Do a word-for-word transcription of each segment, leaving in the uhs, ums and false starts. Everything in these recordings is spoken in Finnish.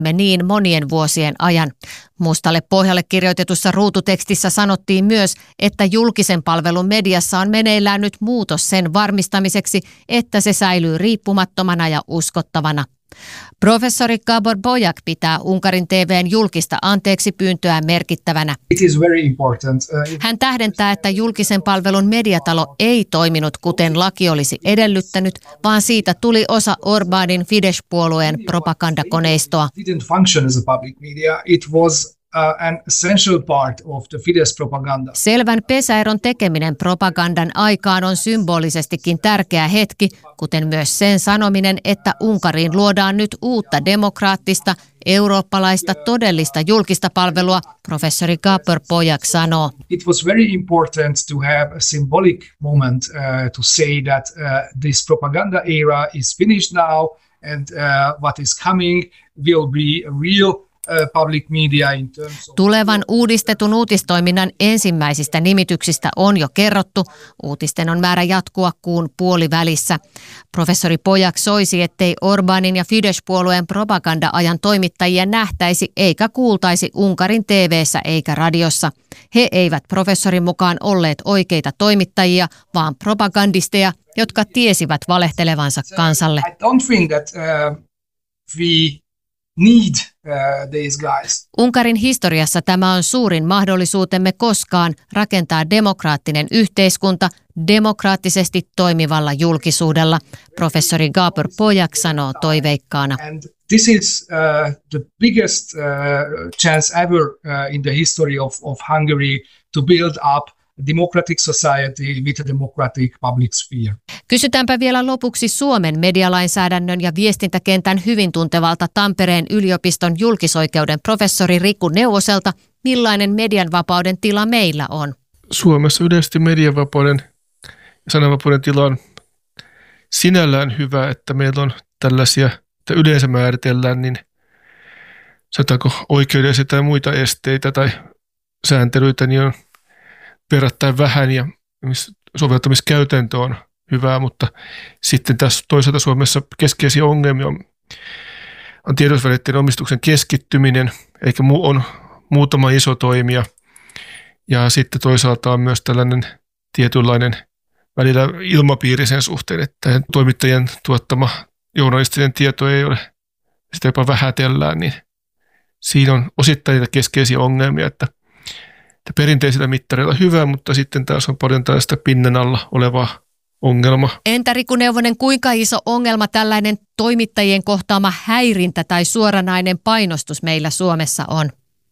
me niin monien vuosien ajan. Mustalle pohjalle kirjoitetussa ruututekstissä sanottiin myös, että julkisen palvelun mediassa on meneillään nyt muutos sen varmistamiseksi, että se säilyy riippumattomana ja uskottavana. Professori Gábor Bojak pitää Unkarin T V:n julkista anteeksi pyyntöä merkittävänä. Hän tähdentää, että julkisen palvelun mediatalo ei toiminut kuten laki olisi edellyttänyt, vaan siitä tuli osa Orbánin Fidesz-puolueen propagandakoneistoa. An essential part of the Fidesz propaganda. Selvän pesäeron tekeminen propagandan aikaan on symbolisestikin tärkeä hetki, kuten myös sen sanominen, että Unkariin luodaan nyt uutta demokraattista, eurooppalaista todellista julkista palvelua, professori Gábor Bojak sanoo. It was very important to have a symbolic moment uh, to say that uh, this propaganda era is finished now and uh, what is coming will be a real public media in terms of... Tulevan uudistetun uutistoiminnan ensimmäisistä nimityksistä on jo kerrottu. Uutisten on määrä jatkua kuun puolivälissä. Professori Bojak soisi, ettei Orbánin ja Fidesz-puolueen propaganda-ajan toimittajia nähtäisi eikä kuultaisi Unkarin T V:ssä eikä radiossa. He eivät professorin mukaan olleet oikeita toimittajia, vaan propagandisteja, jotka tiesivät valehtelevansa kansalle. I don't think that uh, we need uh, these guys. Unkarin historiassa tämä on suurin mahdollisuutemme koskaan rakentaa demokraattinen yhteiskunta demokraattisesti toimivalla julkisuudella, professori Gábor Bojak sanoo toiveikkaana. And this is uh, the biggest uh, chance ever uh, in the history of, of Hungary to build up democratic society with a democratic public sphere. Kysytäänpä vielä lopuksi Suomen medialainsäädännön ja viestintäkentän hyvin tuntevalta Tampereen yliopiston julkisoikeuden professori Riku Neuvoselta, millainen median vapauden tila meillä on. Suomessa yleisesti median vapauden ja sananvapauden tila on sinällään hyvä, että meillä on tällaisia, että yleensä määritellään, niin sanotaanko oikeudellisia tai muita esteitä tai sääntelyitä, niin on verrattain vähän ja soveltamiskäytäntö on hyvää, mutta sitten tässä toisaalta Suomessa keskeisiä ongelmia on, on tiedotusvälineiden omistuksen keskittyminen, eikä mu, on muutama iso toimija. Ja sitten toisaalta on myös tällainen tietynlainen välillä ilmapiiri sen suhteen, että toimittajien tuottama journalistinen tieto ei ole, sitä jopa vähätellään, niin siinä on osittain niitä keskeisiä ongelmia, että perinteisillä mittareilla hyvä, mutta sitten taas on paljon tällaista pinnan alla olevaa ongelma. Entä Riku Neuvonen, kuinka iso ongelma tällainen toimittajien kohtaama häirintä tai suoranainen painostus meillä Suomessa on?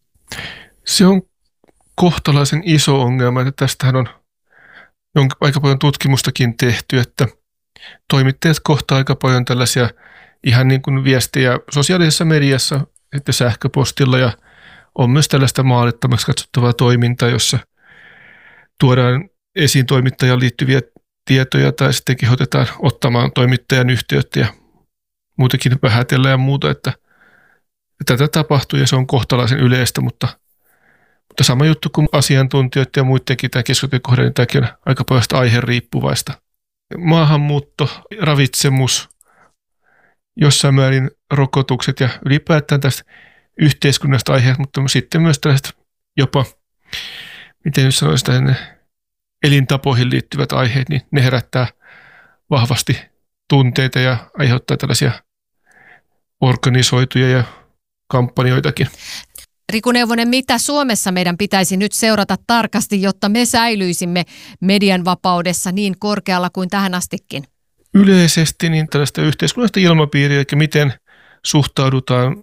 Se on kohtalaisen iso ongelma, että tästähän on aika paljon tutkimustakin tehty, että toimittajat kohtaa aika paljon tällaisia ihan niin kuin viestejä sosiaalisessa mediassa, että sähköpostilla ja on myös tällaista maalittomaksi katsottavaa toimintaa, jossa tuodaan esiin toimittajaan liittyviä tietoja tai sitten kehotetaan ottamaan toimittajan yhteyttä ja muutenkin vähätellä ja muuta, että tätä tapahtuu ja se on kohtalaisen yleistä, mutta, mutta sama juttu kuin asiantuntijoiden ja muidenkin tämän keskustelun kohdan, niin tämäkin on aika paljon aihe riippuvaista. Maahanmuutto, ravitsemus, jossain määrin rokotukset ja ylipäätään tästä yhteiskunnasta aiheet, mutta sitten myös tällaiset jopa, miten nyt sanoisi, elintapoihin liittyvät aiheet, niin ne herättää vahvasti tunteita ja aiheuttaa tällaisia organisoituja ja kampanjoitakin. Riku Neuvonen, mitä Suomessa meidän pitäisi nyt seurata tarkasti, jotta me säilyisimme median vapaudessa niin korkealla kuin tähän astikin? Yleisesti niin tällaista yhteiskunnallista ilmapiiriä, eli miten suhtaudutaan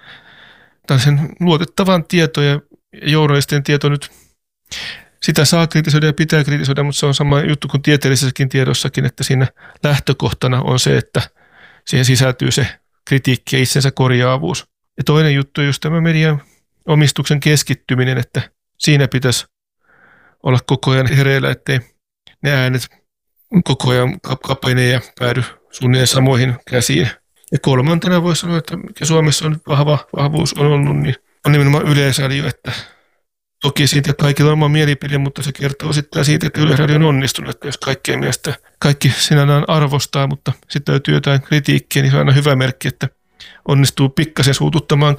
sen luotettavan tietoon ja journalistien tieto nyt, sitä saa kritisoida ja pitää kritisoida, mutta se on sama juttu kuin tieteellisessäkin tiedossakin, että siinä lähtökohtana on se, että siihen sisältyy se kritiikki ja itsensä korjaavuus. Ja toinen juttu on just tämä median omistuksen keskittyminen, että siinä pitäisi olla koko ajan hereillä, ettei ne äänet koko ajan kapenee ja päädy suunnilleen samoihin käsiin. Ja kolmantena voisi sanoa, että mikä Suomessa on vahva vahvuus on ollut, niin on nimenomaan Yleisradio, että toki siitä kaikilla on oma mielipide, mutta se kertoo sitten siitä, että Yleisradio on onnistunut, että jos kaikkien mielestä kaikki sinällään arvostaa, mutta sitten löytyy jotain kritiikkiä, niin se on aina hyvä merkki, että onnistuu pikkasen suututtamaan